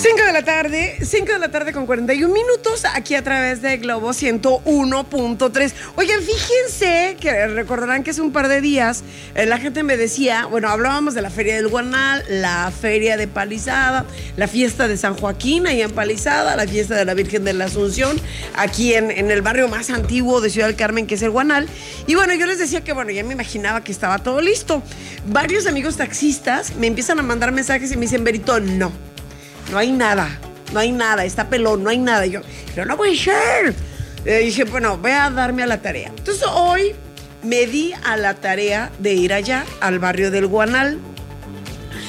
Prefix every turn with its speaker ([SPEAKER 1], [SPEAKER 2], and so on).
[SPEAKER 1] 5 de la tarde con 41 minutos, aquí a través de Globo 101.3. Oigan, fíjense que recordarán que hace un par de días la gente me decía, bueno, hablábamos de la Feria del Guanal, la Feria de Palizada, la fiesta de San Joaquín ahí en Palizada, la fiesta de la Virgen de la Asunción, aquí en el barrio más antiguo de Ciudad del Carmen, que es el Guanal. Y bueno, yo les decía que, bueno, ya me imaginaba que estaba todo listo. Varios amigos taxistas me empiezan a mandar mensajes y me dicen, Berito, no hay nada, está pelón, no hay nada. Y yo, pero no puede ser. Dije, bueno, voy a darme a la tarea. Entonces hoy me di a la tarea de ir allá, al barrio del Guanal.